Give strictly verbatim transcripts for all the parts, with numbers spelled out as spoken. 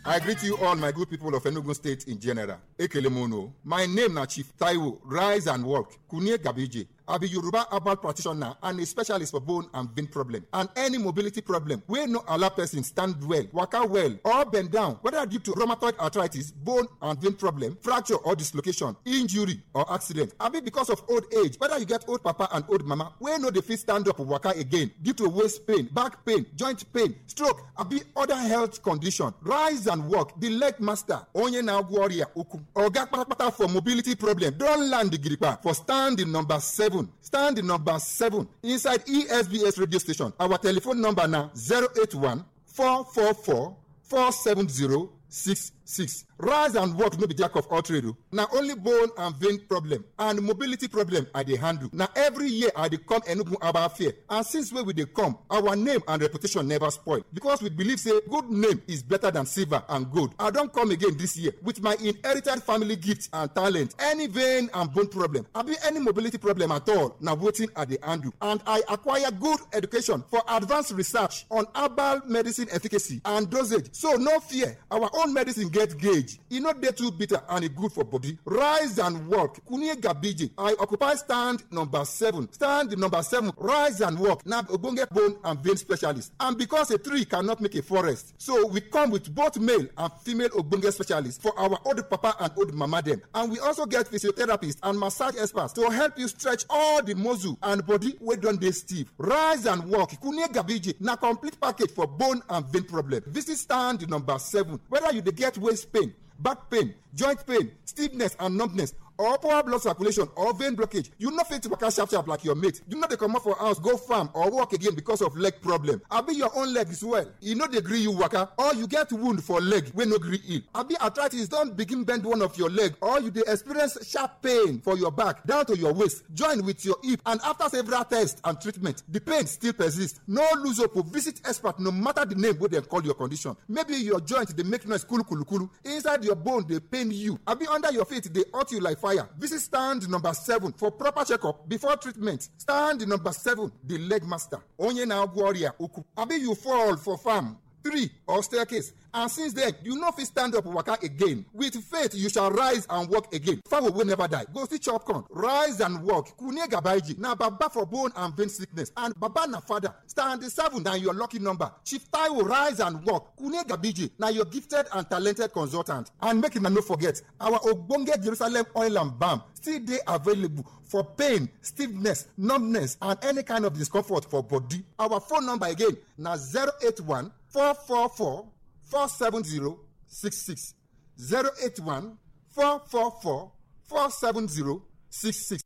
I greet you all, my good people of Enugu State in general. Ekelemono. My name na Chief Taiwo. Rise and walk. Kunye Gabije. I be Yoruba herbal practitioner and a specialist for bone and vein problem and any mobility problem wey no allow person stand well, waka well, or bend down, whether due to rheumatoid arthritis, bone and vein problem, fracture or dislocation, injury or accident. I be because of old age, whether you get old papa and old mama wey no dey fit stand up waka again due to waist pain, back pain, joint pain, stroke, abi other health condition. Rise and walk. The leg master, onye na warrior uku. Oga kpatakpata for mobility problem don land the gripper for stand in number seven. Stand in number seven inside E S B S radio station. Our telephone number now zero eight one, four four four, four seven zero six six. Rise and walk no be jack of all trade. Now only bone and vein problem and mobility problem I dey handle. Now every year I dey come Enugu Aba Fair, and since where we dey come, our name and reputation never spoil because we believe say good name is better than silver and gold. I don come again this year with my inherited family gifts and talent. Any vein and bone problem, abi any mobility problem at all, na wetin I dey handle, and I acquire good education for advanced research on herbal medicine efficacy and dosage. So no fear, our own medicine get gauge. E no dey too bitter and e good for body. Rise and walk. Kunye Gabije. I occupy stand number seven. Stand number seven. Rise and walk. Now ogbonge bone and vein specialist. And because a tree cannot make a forest, so we come with both male and female ogbonge specialists for our old papa and old mama them. And we also get physiotherapists and massage experts to help you stretch all the muscle and body wey don dey stiff. Rise and walk. Kunye Gabije. Na complete package for bone and vein problem. Visit stand number seven. Whether you dey get waist pain, back pain, joint pain, stiffness and numbness, or poor blood circulation or vein blockage, you no fit waka sharp sharp like your mate. You no dey comot for house go farm or work again because of leg problem. Abi your own leg is well, e no dey gree you waka, or you get wound for leg wey no gree heal. Abi arthritis don begin bend one of your leg, or you dey experience sharp pain for your back down to your waist, join with your hip, and after several tests and treatment, the pain still persist. No lose hope. Visit expert no matter the name wey dem call your condition. Maybe your joint dey make noise kulu kulu kulu, inside your bone dey pain you, abi under your feet dey hurt you like fire. Visit stand number seven for proper checkup before treatment. Stand number seven, the leg master. Onye na warrior uku. Abi you fall for farm, tree or staircase, and since then you no fit stand up waka again. With faith you shall rise and walk again. Fowl will never die. Go see chop corn. Rise and walk. Kunye Gabaiji na baba for bone and vein sickness, and baba na father. Stand seven na your lucky number. Chief Taiwo, rise and walk. Kunye Gabiji na your gifted and talented consultant. And make una no forget, our ogbonge Jerusalem oil and balm still dey available for pain, stiffness, numbness, and any kind of discomfort for body. Our phone number again na zero eight one, four four four, four seven zero six six. zero eight one, four four four, four seven zero six six.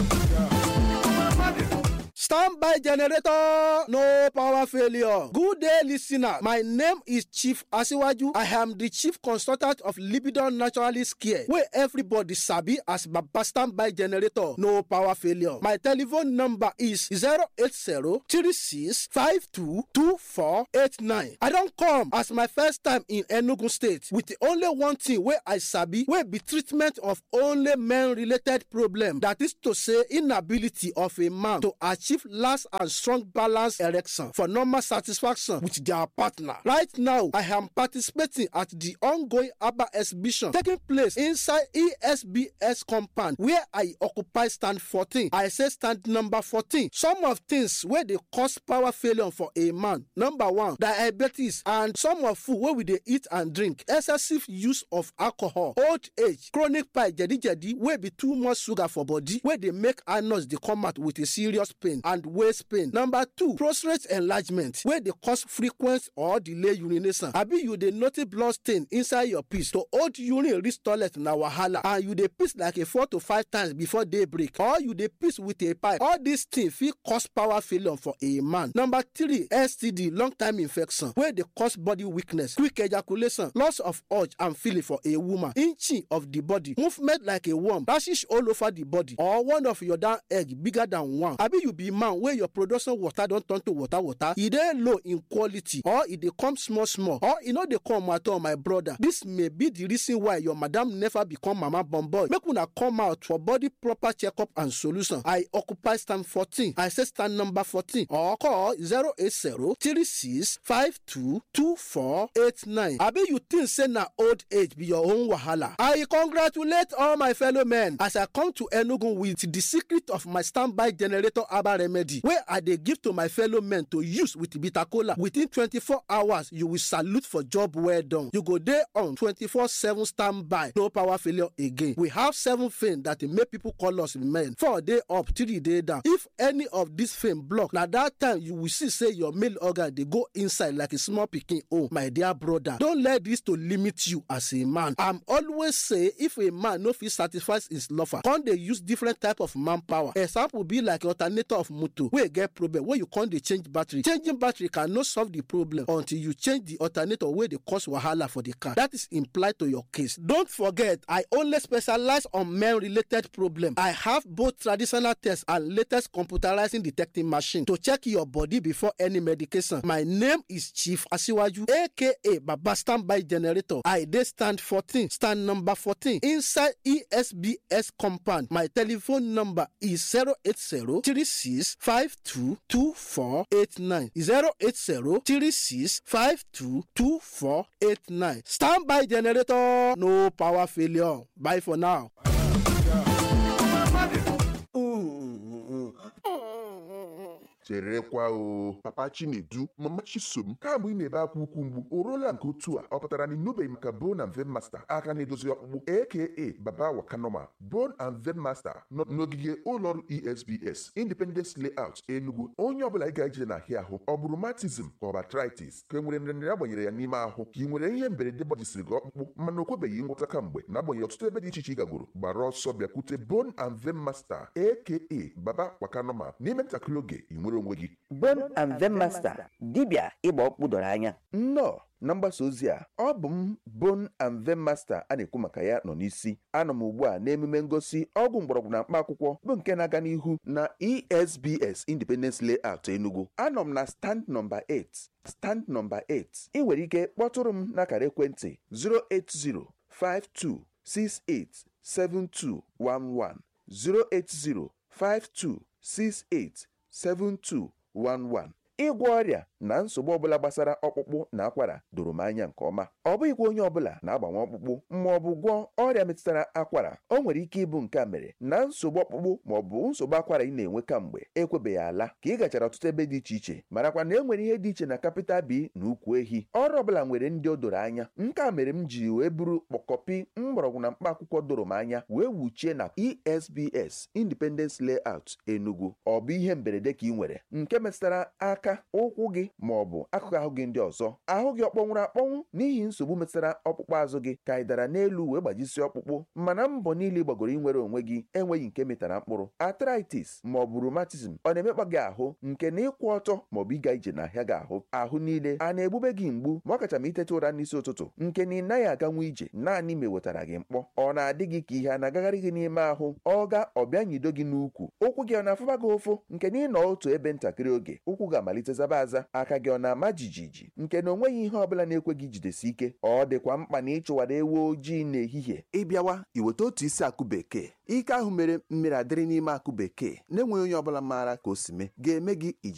Standby generator, no power failure. Good day, listener. My name is Chief Asiwaju. I am the chief consultant of Libidon Naturalist Care, where everybody sabi as Baba Standby generator, no power failure. My telephone number is zero eight zero, three six five two, two four eight nine. I don't come as my first time in Enugu State with the only one thing where I sabi, where be treatment of only men-related problem. That is to say, inability of a man to achieve last and strong balance erection for normal satisfaction with their partner. Right now, I am participating at the ongoing ABBA exhibition taking place inside E S B S compound where I occupy stand fourteen. I say stand number fourteen. Some of things where they cause power failure for a man. Number one, diabetes and some of food where we they eat and drink. Excessive use of alcohol, old age, chronic pie, jadi jadi, where be too much sugar for body, where they make anus they come out with a serious pain and waist pain. Number two, prostate enlargement, where they cause frequent or delay urination. Abi you dey notice blood stain inside your piss. To hold urine reach toilet na wahala, and you dey piss like a four to five times before daybreak, or you dey piss with a pipe. All these things fit cause power failure for a man. Number three, S T D, long time infection, where they cause body weakness, quick ejaculation, loss of urge and feeling for a woman, inching of the body, movement like a worm, rashes all over the body, or one of your down egg bigger than one. Abi you be man wey your production water don turn to water water, e dey low in quality or e dey come small small or e no dey come at all, my brother, this may be the reason why your madam never become mama born boy. Make una come out for body proper checkup and solution. I occupy stand fourteen, I say stand number fourteen, or call zero eight zero three six five two two four eight nine. Abi you think say na old age be your own wahala? I congratulate all my fellow men as I come to Enugu with the secret of my standby generator herbal remedy wey I dey give to my fellow men to use with bitter kola. Within twenty-four hours, you will salute for job well done. You go dey on twenty-four seven standby, no power failure again. We have seven things that make people call us men. Four day up, three day down. If any of these things block, na that time you will see say your male organ dey go inside like a small pikin. Oh, my dear brother, don't let this to limit you as a man. I'm always say if a man no fit satisfy his lover, come dey use different type of manpower. Example be like alternator of motor wey get problem wey you come dey change battery. Changing battery cannot solve the problem until you change the alternator wey dey cause wahala for the car. That is implied to your case. Don't forget, I only specialize on men related problem. I have both traditional tests and latest computerizing detecting machine to check your body before any medication. My name is Chief Asiwaju, aka Baba Standby Generator. I dey stand fourteen, stand number fourteen inside E S B S compound. My telephone number is zero eight zero three six five two two four eight nine. zero eight zero three six five two two four eight nine. Standby Generator, no power failure. Bye for now. cherekwa o papa Chinedu mama Chisom kamgbe ị na-ebe akwa ukwu mgbu o ruola nke otu a ọ pụtara na ịnụbeghị maka Bone and Vein Master aka na-edozi ọkpụkpụ aka Baba Wakanoma. Bone and Vein Master nọ n'ogige ụlọọrụ E S B S Independence Layout Enugu. Onye ọbụla ị ga-eje na ahịa ahụ ọ bụ rheumatism ka ọ bụ arthritis ka e nwere nrịanrịa agbanyere ya n'ime ahụ ka ị nwere ihe mberede gbajisiri gị ọkpụkpụ mana o kwebeghị ngwọta kamgbe na-agbanyeghị ọtụtụ ebe dị iche iche ị gagoro gbara ọsọ bịakwute Bone and Vein Master aka Baba Wakanoma n'ime ntakịrị oge ị nwere onwe gị. Bone and Vein Master, dibịa ịgba ọkpụkpụ doro anya. Nnọọ na mgbasa ozi a ọ bụ m Bone and Vein Master a na-ekwu maka ya nọ n'isi. Anọ m ugbu a n'emume ngosi ọgwụ mgbọrọgwụ na mkpa akwụkwọ bụ nke na-aga n'ihu na E S B S Independence Layout Enugu. Anọ m na stand number eight. Stand number eight. Ị nwere ike kpọtụrụ m n'akara ekwentị zero eight zero five two six eight seven two one one zero eight zero five two six eight seven two one one. Ịgwọ ọrịa na nsogbu ọbụla gbasara ọkpụkpụ na akwara doro m anya nke ọma. Ọ bụghịkwa onye ọbụla na-agbanwe ọkpụkpụ ma ọ bụ gwọọ ọrịa metụtara akwara. O nwere ike ịbụ nke a mere na nsogbu ọkpụkpụ ma ọ bụ nsogbu akwara ị na-enwe kamgbe ekwebeghị ala ka ị gachara ọtụtụ ebe dị iche iche marakwa na e nwere ihe dị iche na capital B na ukwu ehi. Ọrụ ọbụla nwere ndị o doro anya. Nke a mere m ji wee buru kpọkọpi mgbọrọgwụ na mkpa akwụkwọ doro m anya wee wuchie na E S B S Independence Layout Enugu. Ọ bụ ihe mberede ka ị nwere nke metụtara aka, ụkwụ gị ma ọ bụ akụkụ ahụ gị ndị ọzọ. Ahụ gị ọkpọnwụrụ akpọnwụ n'ihi nsogbu metụtara ọkpụkpụ azụ gị ka ị dara n'elu wee gbajisi ọkpụkpụ mana mbọ niile gbagoro inwere onwe gị enweghị nke metara mkpụrụ. Arthritis ma ọ bụ rheumatism ọ na-emekpa gị ahụ nke na ịkwụ ọtọ ma ọ bụ ịga ije n'ahịa gị ahụ. Ahụ niile a na-egbube gị mgbu ma ọ kacha ma itete ụra n'isi ụtụtụ nke na ị naghị aganwu ije naanị ma ewetara gị mkpọ. Ọ na-adị gị ka ihe a na-agagharị gị n'ime ahụ. Ọ ga ọbịa nyido gị n'ukwu. Ụkwụ gị ọ na-afụba gị ụfụ nke na ị nọ otu ebe ntakịrị oge ụkwụ ga-amalite zaba aza. Aka gị ọ na-ama jijiji nke na onweghị ihe ọbụla na-ekwe gị jidesi ike. Ọ dịkwa mkpa na ịchụwara ewu ojii n'ehihie. Ịbịawa iweta otu isi akụ bekee. Ike ahụ mere mmiri adịrị n'ime akụ bekee na-enweghị onye ọbụla maara ka o si mee ga-eme gị iji